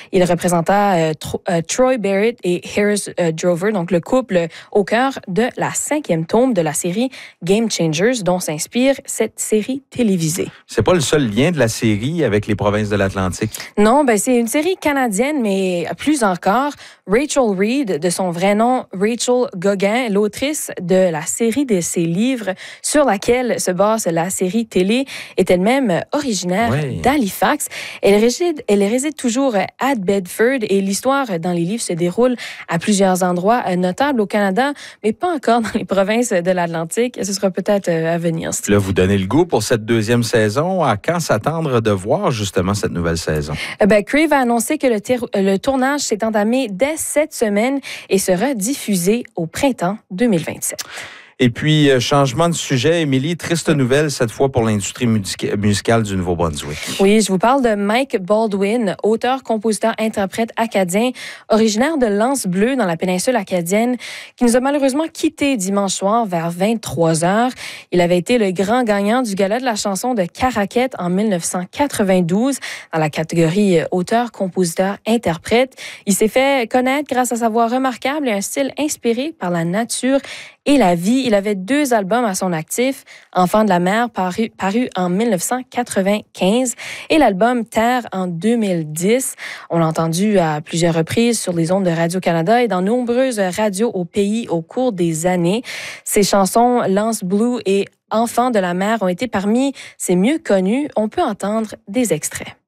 Il représenta Troy Barrett et Harris Drover, donc le couple au cœur de la 5e tome de la série Game Changers, dont s'inspire cette série télévisée. C'est pas le seul lien de la série avec les provinces de l'Atlantique. Non, c'est une série canadienne, mais plus encore. Rachel Reed, de son vrai nom Rachel Gauguin, l'autrice de la série de ses livres sur laquelle se base la série télé, est elle-même originaire d'Halifax. Elle réside toujours à Bedford et l'histoire dans les livres se déroule à plusieurs endroits notables au Canada, mais pas encore dans les provinces de l'Atlantique. Ce sera peut-être à venir. Là, vous donnez le goût pour cette 2e saison. À quand s'attendre de voir justement cette nouvelle saison? Crave a annoncé que le tournage s'est entamé dès cette semaine et sera diffusé au printemps 2027. Et puis, changement de sujet, Émilie, triste nouvelle cette fois pour l'industrie musicale du Nouveau-Brunswick. Oui, je vous parle de Mike Baldwin, auteur, compositeur, interprète acadien, originaire de L'Anse-Bleue dans la péninsule acadienne, qui nous a malheureusement quittés dimanche soir vers 23h. Il avait été le grand gagnant du gala de la chanson de Caraquette en 1992 dans la catégorie auteur, compositeur, interprète. Il s'est fait connaître grâce à sa voix remarquable et un style inspiré par la nature et la vie. Il avait 2 albums à son actif, Enfant de la mer, paru en 1995, et l'album Terre en 2010. On l'a entendu à plusieurs reprises sur les ondes de Radio-Canada et dans nombreuses radios au pays au cours des années. Ses chansons Lance Blue et Enfant de la mer ont été parmi ses mieux connues. On peut entendre des extraits.